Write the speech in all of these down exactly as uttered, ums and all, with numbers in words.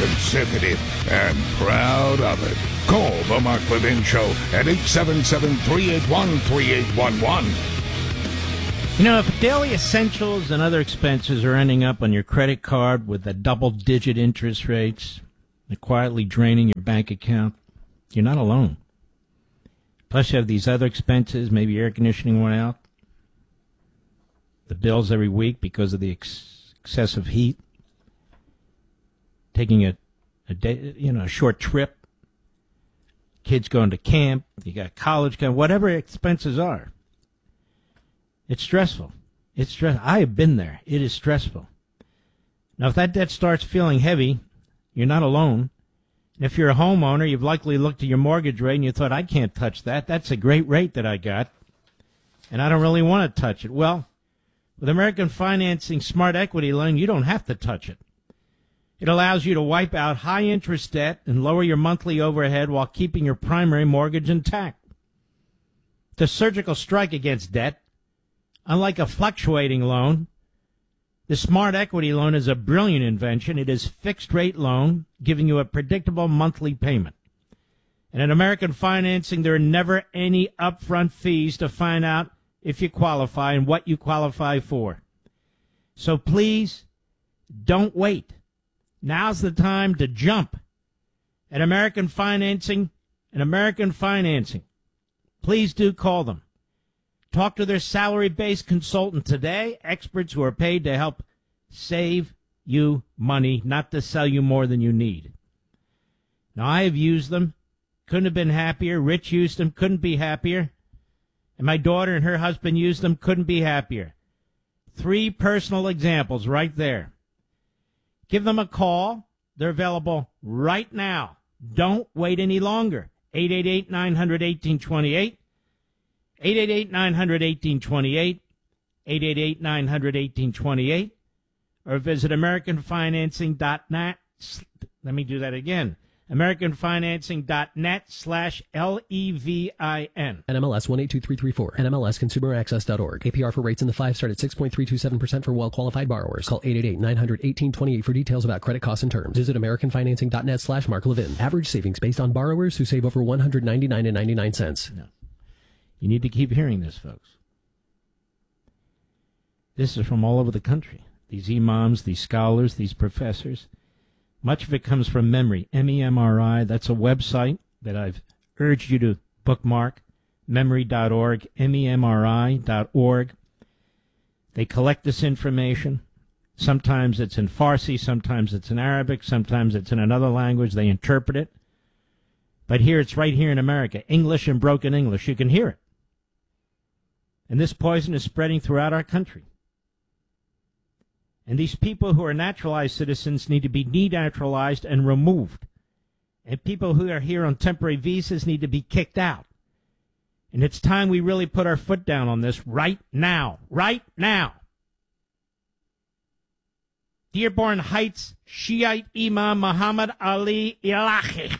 conservative and proud of it. Call the Mark Levin Show at eight seven seven, three eight one, three eight one one. You know, if daily essentials and other expenses are ending up on your credit card with the double-digit interest rates and quietly draining your bank account, you're not alone. Plus, you have these other expenses, maybe air conditioning went out, the bills every week because of the ex- excessive heat, taking a, a day, you know, a short trip, kids going to camp, you got college, whatever expenses are. It's stressful. It's stress. I have been there. It is stressful. Now, if that debt starts feeling heavy, you're not alone. If you're a homeowner, you've likely looked at your mortgage rate and you thought, I can't touch that. That's a great rate that I got, and I don't really want to touch it. Well, with American Financing Smart Equity Loan, you don't have to touch it. It allows you to wipe out high-interest debt and lower your monthly overhead while keeping your primary mortgage intact. It's a surgical strike against debt. Unlike a fluctuating loan, the Smart Equity Loan is a brilliant invention. It is fixed-rate loan, giving you a predictable monthly payment. And at American Financing, there are never any upfront fees to find out if you qualify and what you qualify for. So please, don't wait. Now's the time to jump. At American Financing and American Financing, please do call them. Talk to their salary-based consultant today, experts who are paid to help save you money, not to sell you more than you need. Now, I have used them. Couldn't have been happier. Rich used them. Couldn't be happier. And my daughter and her husband used them. Couldn't be happier. Three personal examples right there. Give them a call. They're available right now. Don't wait any longer. eight eight eight, nine hundred, eighteen twenty-eight. eight eight eight, nine hundred, eighteen twenty-eight, eight eight eight, nine hundred, eighteen twenty-eight, or visit American Financing dot net. Let me do that again. American Financing dot net slash L E V I N. N M L S one eight two three three four. N M L S consumer access dot org. A P R for rates in the five start at six point three two seven percent for well-qualified borrowers. Call eight eight eight, nine hundred, eighteen twenty-eight for details about credit costs and terms. Visit American Financing dot net slash Mark Levin. Average savings based on borrowers who save over one hundred ninety-nine dollars and ninety-nine cents. No. You need to keep hearing this, folks. This is from all over the country. These imams, these scholars, these professors. Much of it comes from Memory, M E M R I. That's a website that I've urged you to bookmark, memory dot org, M E M R I dot org. They collect this information. Sometimes it's in Farsi, sometimes it's in Arabic, sometimes it's in another language. They interpret it. But here, it's right here in America, English and broken English. You can hear it. And this poison is spreading throughout our country. And these people who are naturalized citizens need to be denaturalized and removed. And people who are here on temporary visas need to be kicked out. And it's time we really put our foot down on this right now. Right now. Dearborn Heights Shiite Imam Muhammad Ali Ilahi.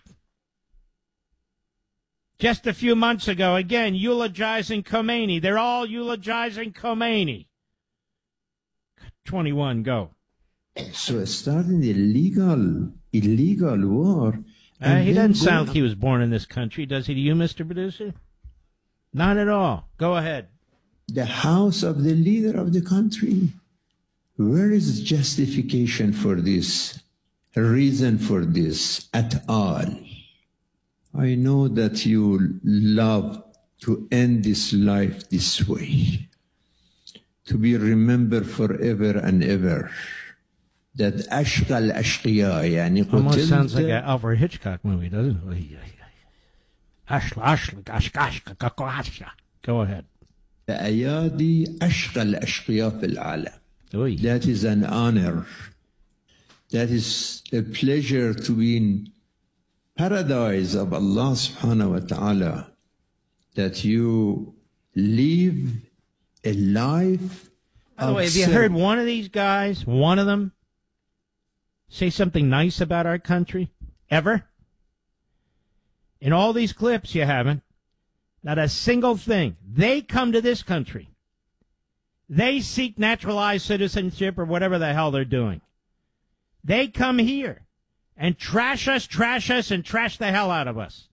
Just a few months ago, again, eulogizing Khomeini. They're all eulogizing Khomeini. twenty-one, go. So starting the illegal, illegal war. Uh, he doesn't sound like he was born in this country, does he to you, Mister Producer? Not at all. Go ahead. The house of the leader of the country. Where is justification for this? Reason for this at all? I know that you love to end this life this way, to be remembered forever and ever. That ashq al-ashqiya, yani almost sounds like an Alfred Hitchcock movie, doesn't it? Ashq, ashq, ashq, ashq, ashq. Go ahead. Ayadi ashq al-ashqiya fil alam. That is an honor. That is a pleasure to be in paradise of Allah subhanahu wa ta'ala, that you live a life. By the way, have you heard one of these guys, one of them, say something nice about our country? Ever? In all these clips, you haven't. Not a single thing. They come to this country. They seek naturalized citizenship or whatever the hell they're doing. They come here. and trash us, trash us, and trash the hell out of us.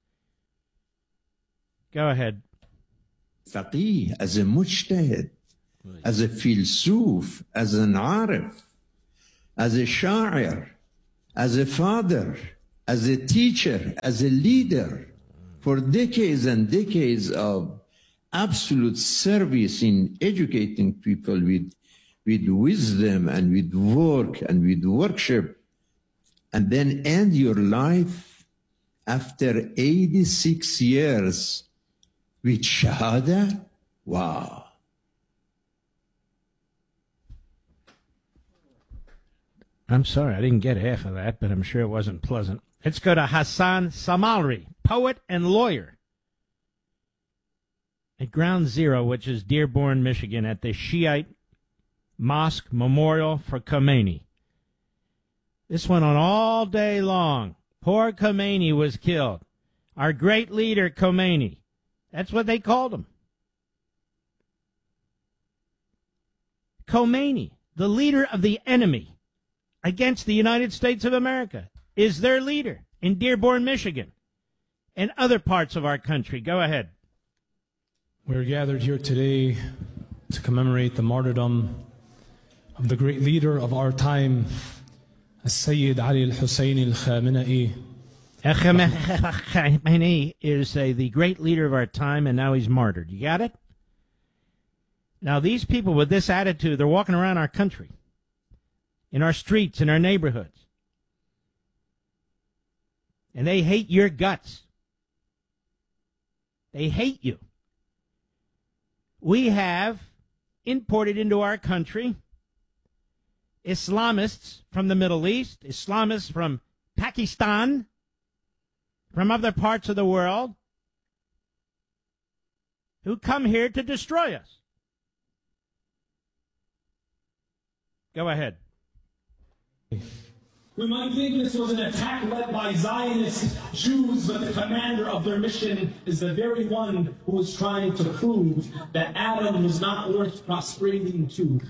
Go ahead. Faqih, as a mujtahid, as a filsuf, as an arif, as a sha'ir, as a father, as a teacher, as a leader, for decades and decades of absolute service in educating people with, with wisdom and with work and with worship, and then end your life after eighty-six years with shahada? Wow. I'm sorry, I didn't get half of that, but I'm sure it wasn't pleasant. Let's go to Hassan Samalri, poet and lawyer, at Ground Zero, which is Dearborn, Michigan, at the Shiite Mosque Memorial for Khomeini. This went on all day long. Poor Khomeini was killed. Our great leader, Khomeini. That's what they called him. Khomeini, the leader of the enemy against the United States of America, is their leader in Dearborn, Michigan, and other parts of our country. Go ahead. We're gathered here today to commemorate the martyrdom of the great leader of our time, Sayyid Ali al-Husseini al-Khamenei. Khamenei is a, the great leader of our time, and now he's martyred. You got it? Now, these people with this attitude, they're walking around our country, in our streets, in our neighborhoods, and they hate your guts. They hate you. We have imported into our country Islamists from the Middle East, Islamists from Pakistan, from other parts of the world, who come here to destroy us. Go ahead. We might think this was an attack led by Zionist Jews, but the commander of their mission is the very one who was trying to prove that Adam was not worth prostrating to.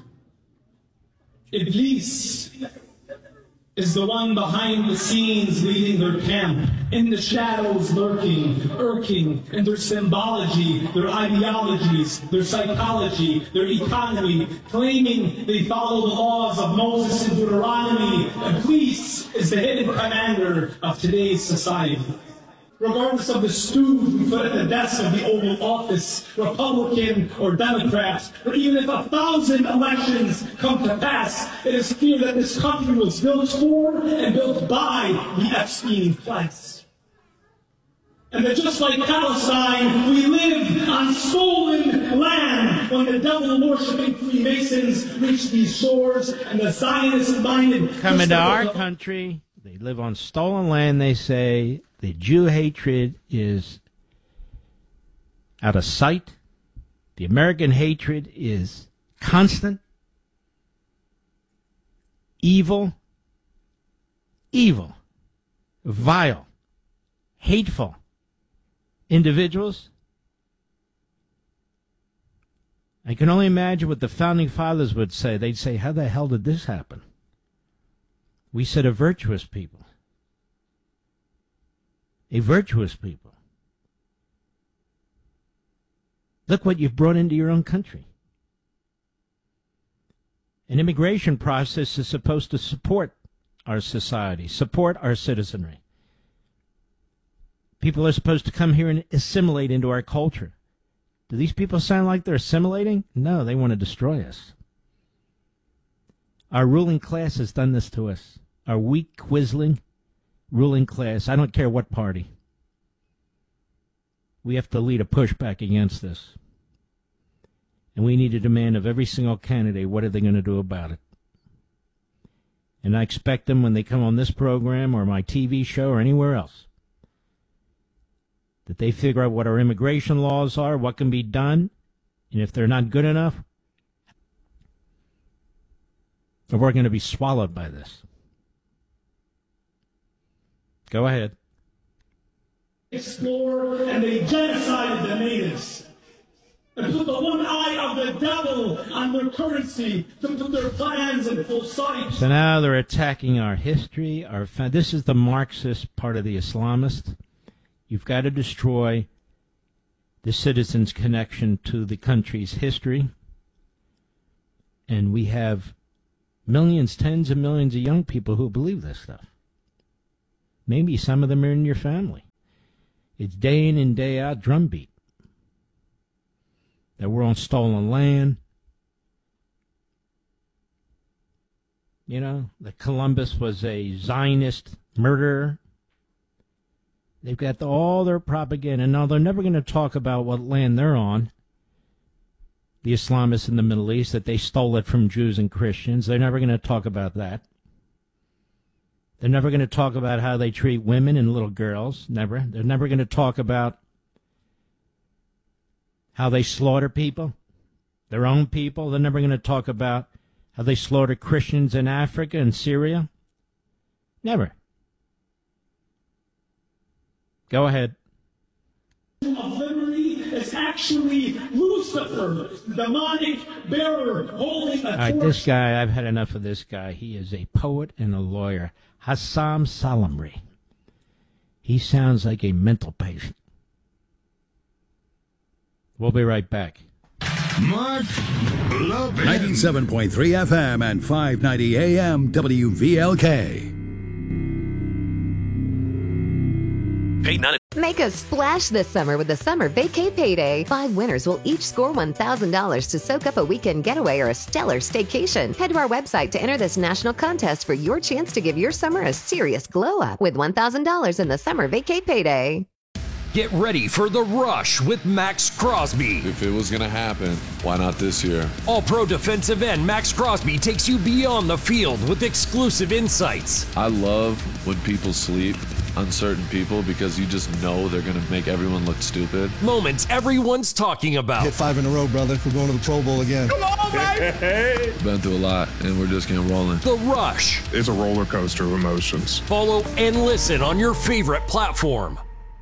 Iblis is the one behind the scenes leading their camp, in the shadows lurking, irking, in their symbology, their ideologies, their psychology, their economy, claiming they follow the laws of Moses and Deuteronomy. Iblis is the hidden commander of today's society. Regardless of the stooge we put at the desk of the Oval Office, Republican or Democrat, or even if a thousand elections come to pass, it is clear that this country was built for and built by the Epstein class. And that just like Palestine, we live on stolen land when the devil-worshipping Freemasons reach these shores and the Zionist-minded come into our country. They live on stolen land, they say. The Jew hatred is out of sight. The American hatred is constant. Evil, evil, vile, hateful individuals. I can only imagine what the Founding Fathers would say. They'd say, how the hell did this happen? We said a virtuous people. A virtuous people. Look what you've brought into your own country. An immigration process is supposed to support our society, support our citizenry. People are supposed to come here and assimilate into our culture. Do these people sound like they're assimilating? No, they want to destroy us. Our ruling class has done this to us. Our weak, quisling ruling class. I don't care what party. We have to lead a pushback against this. And we need to demand of every single candidate, what are they going to do about it? And I expect them when they come on this program or my T V show or anywhere else, that they figure out what our immigration laws are, what can be done, and if they're not good enough, we're going to be swallowed by this. Go ahead. Explore, and they genocided the natives. and put the one eye of the devil on their currency to put their plans in full sight. So now they're attacking our history. Our fa- This is the Marxist part of the Islamists. You've got to destroy the citizens' connection to the country's history. And we have millions, tens of millions of young people who believe this stuff. Maybe some of them are in your family. It's day in and day out drumbeat. That we're on stolen land. You know, that Columbus was a Zionist murderer. They've got the, all their propaganda. Now, they're never going to talk about what land they're on, the Islamists in the Middle East, that they stole it from Jews and Christians. They're never going to talk about that. They're never going to talk about how they treat women and little girls. Never. They're never going to talk about how they slaughter people, their own people. They're never going to talk about how they slaughter Christians in Africa and Syria. Never. Go ahead. Of liberty is actually Lucifer, demonic bearer, holding a All right, torch. this guy, I've had enough of this guy. He is a poet and a lawyer. Hassam Salamri. He sounds like a mental patient. We'll be right back. Mark Levin. ninety-seven point three F M and five ninety A M W V L K. Pay none. Make a splash this summer with the Summer Vacay Payday. Five winners will each score one thousand dollars to soak up a weekend getaway or a stellar staycation. Head to our website to enter this national contest for your chance to give your summer a serious glow up with one thousand dollars in the Summer Vacay Payday. Get ready for the rush with Max Crosby. If it was going to happen, why not this year? All-pro defensive end Max Crosby takes you beyond the field with exclusive insights. I love when people sleep, uncertain people, because you just know they're going to make everyone look stupid. Moments everyone's talking about. Hit five in a row, brother. We're going to the Pro Bowl again. Come on, baby! Been through a lot, and we're just getting rolling. The Rush. It's a roller coaster of emotions. Follow and listen on your favorite platform.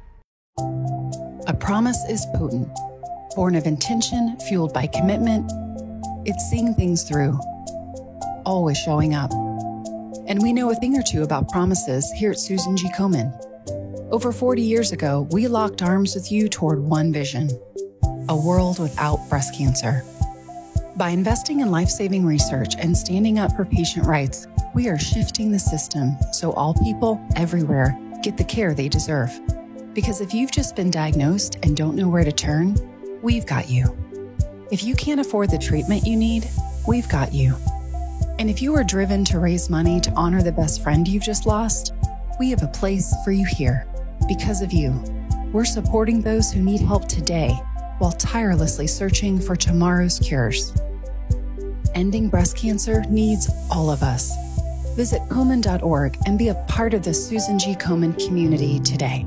A promise is potent, born of intention, fueled by commitment. It's seeing things through, always showing up. And we know a thing or two about promises here at Susan G. Komen. Over forty years ago, we locked arms with you toward one vision, a world without breast cancer. By investing in life-saving research and standing up for patient rights, we are shifting the system so all people everywhere get the care they deserve. Because if you've just been diagnosed and don't know where to turn, we've got you. If you can't afford the treatment you need, we've got you. And if you are driven to raise money to honor the best friend you've just lost, we have a place for you here. Because of you, we're supporting those who need help today while tirelessly searching for tomorrow's cures. Ending breast cancer needs all of us. Visit Komen dot org and be a part of the Susan G. Komen community today.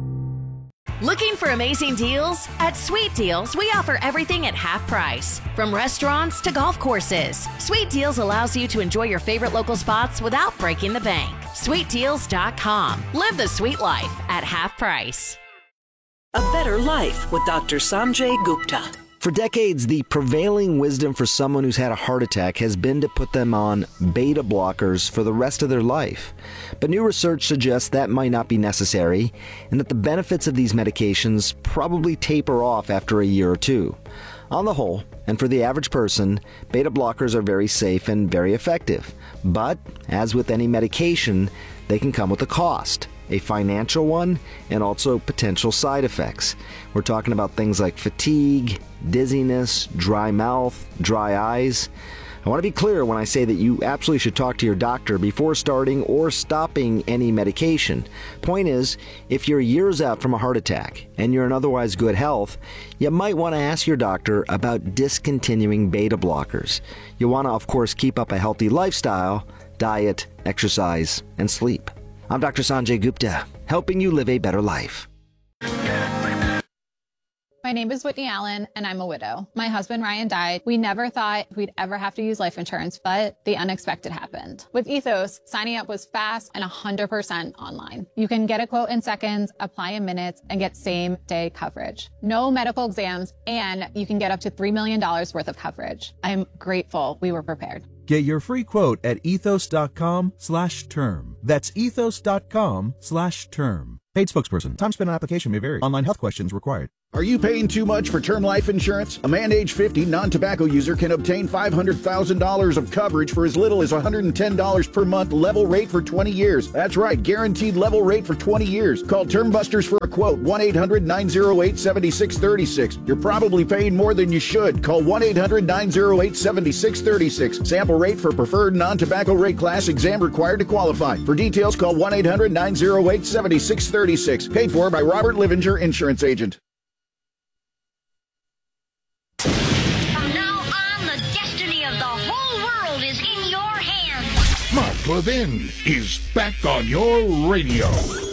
Looking for amazing deals? At Sweet Deals, we offer everything at half price. From restaurants to golf courses, Sweet Deals allows you to enjoy your favorite local spots without breaking the bank. sweet deals dot com. Live the sweet life at half price. A better life with Doctor Sanjay Gupta. For decades, the prevailing wisdom for someone who's had a heart attack has been to put them on beta blockers for the rest of their life. But new research suggests that might not be necessary, and that the benefits of these medications probably taper off after a year or two. On the whole, and for the average person, beta blockers are very safe and very effective. But, as with any medication, they can come with a cost. A financial one, and also potential side effects. We're talking about things like fatigue, dizziness, dry mouth, dry eyes. I want to be clear when I say that you absolutely should talk to your doctor before starting or stopping any medication. Point is, if you're years out from a heart attack and you're in otherwise good health, you might want to ask your doctor about discontinuing beta blockers. You want to, of course, keep up a healthy lifestyle, diet, exercise, and sleep. I'm Doctor Sanjay Gupta, helping you live a better life. My My name is Whitney Allen, and I'm a widow. My husband, Ryan, died. We never thought we'd ever have to use life insurance, but the unexpected happened. With Ethos, signing up was fast and one hundred percent online. You can get a quote in seconds, apply in minutes, and get same-day coverage. No medical exams, and you can get up to three million dollars worth of coverage. I'm grateful we were prepared. Get your free quote at ethos.com slash term. That's ethos.com slash term. Paid spokesperson. Time spent on application may vary. Online health questions required. Are you paying too much for term life insurance? A man age fifty non-tobacco user can obtain five hundred thousand dollars of coverage for as little as one hundred ten dollars per month, level rate for twenty years. That's right, guaranteed level rate for twenty years. Call Term Busters for a quote, one eight hundred nine oh eight seven six three six. You're probably paying more than you should. Call one eight hundred nine oh eight seven six three six. Sample rate for preferred non-tobacco rate class, exam required to qualify. For details, call one eight hundred nine oh eight seven six three six. Paid for by Robert Livinger, Insurance Agent. Mark Levin is back on your radio.